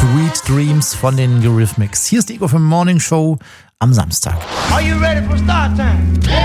Sweet Dreams von den Eurythmics. Hier ist die Ego FM Morning Show am Samstag. Are you ready for start time?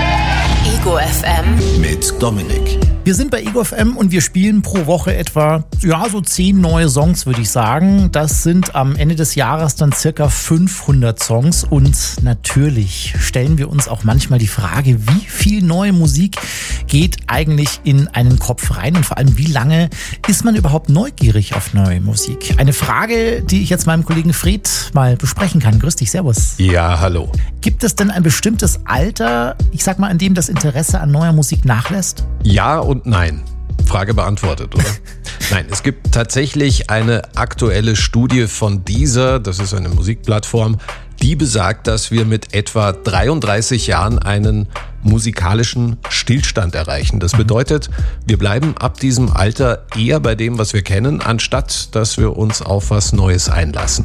Ego FM mit Dominik. Wir sind bei Ego FM und wir spielen pro Woche etwa, so 10 neue Songs, würde ich sagen. Das sind am Ende des Jahres dann circa 500 Songs. Und natürlich stellen wir uns auch manchmal die Frage, wie viel neue Musik geht eigentlich in einen Kopf rein? Und vor allem, wie lange ist man überhaupt neugierig auf neue Musik? Eine Frage, die ich jetzt meinem Kollegen Fred mal besprechen kann. Grüß dich, servus. Ja, hallo. Gibt es denn ein bestimmtes Alter, an dem das Interesse an neuer Musik nachlässt? Ja und nein. Frage beantwortet, oder? Nein, es gibt tatsächlich eine aktuelle Studie von Deezer, das ist eine Musikplattform, die besagt, dass wir mit etwa 33 Jahren einen musikalischen Stillstand erreichen. Das bedeutet, wir bleiben ab diesem Alter eher bei dem, was wir kennen, anstatt dass wir uns auf was Neues einlassen.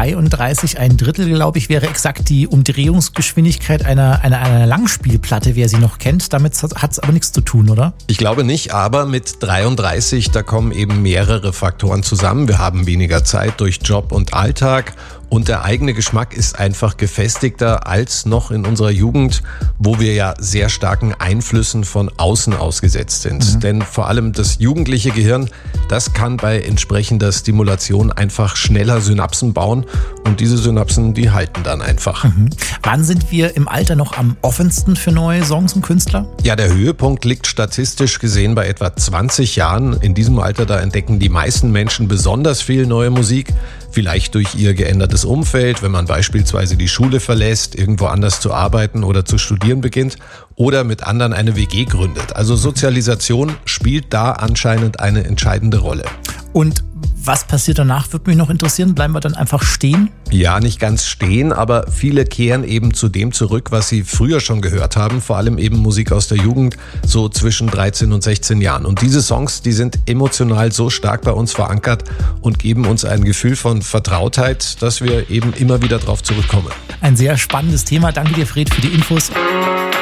33, ein Drittel, glaube ich, wäre exakt die Umdrehungsgeschwindigkeit einer Langspielplatte, wer sie noch kennt. Damit hat es aber nichts zu tun, oder? Ich glaube nicht, aber mit 33, da kommen eben mehrere Faktoren zusammen. Wir haben weniger Zeit durch Job und Alltag. Und der eigene Geschmack ist einfach gefestigter als noch in unserer Jugend, wo wir ja sehr starken Einflüssen von außen ausgesetzt sind. Denn vor allem das jugendliche Gehirn, das kann bei entsprechender Stimulation einfach schneller Synapsen bauen. Und diese Synapsen, die halten dann einfach. Wann sind wir im Alter noch am offensten für neue Songs und Künstler? Ja, der Höhepunkt liegt statistisch gesehen bei etwa 20 Jahren. In diesem Alter, da entdecken die meisten Menschen besonders viel neue Musik. Vielleicht durch ihr geändertes Umfeld, wenn man beispielsweise die Schule verlässt, irgendwo anders zu arbeiten oder zu studieren beginnt oder mit anderen eine WG gründet. Also Sozialisation spielt da anscheinend eine entscheidende Rolle. Und was passiert danach, würde mich noch interessieren. Bleiben wir dann einfach stehen? Ja, nicht ganz stehen, aber viele kehren eben zu dem zurück, was sie früher schon gehört haben. Vor allem eben Musik aus der Jugend, so zwischen 13 und 16 Jahren. Und diese Songs, die sind emotional so stark bei uns verankert und geben uns ein Gefühl von Vertrautheit, dass wir eben immer wieder drauf zurückkommen. Ein sehr spannendes Thema. Danke dir, Fred, für die Infos.